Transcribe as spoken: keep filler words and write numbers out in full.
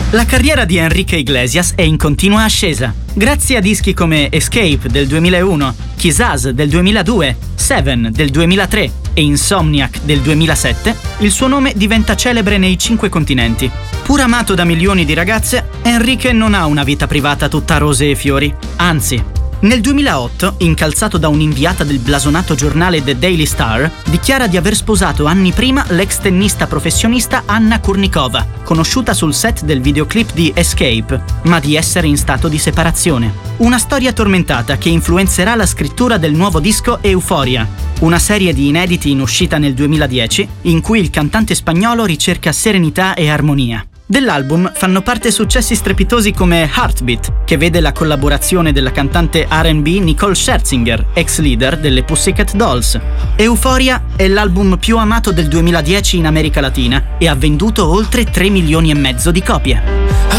La carriera di Enrique Iglesias è in continua ascesa. Grazie a dischi come Escape del duemilauno, Kizaz del duemiladue, Seven del duemilatré e Insomniac del duemilasette, il suo nome diventa celebre nei cinque continenti. Pur amato da milioni di ragazze, Enrique non ha una vita privata tutta rose e fiori. Anzi, nel duemilaotto, incalzato da un'inviata del blasonato giornale The Daily Star, dichiara di aver sposato anni prima l'ex tennista professionista Anna Kurnikova, conosciuta sul set del videoclip di Escape, ma di essere in stato di separazione. Una storia tormentata che influenzerà la scrittura del nuovo disco Euphoria, una serie di inediti in uscita nel duemiladieci, in cui il cantante spagnolo ricerca serenità e armonia. Dell'album fanno parte successi strepitosi come Heartbeat, che vede la collaborazione della cantante R and B Nicole Scherzinger, ex leader delle Pussycat Dolls. Euphoria è l'album più amato del duemiladieci in America Latina e ha venduto oltre tre milioni e mezzo di copie.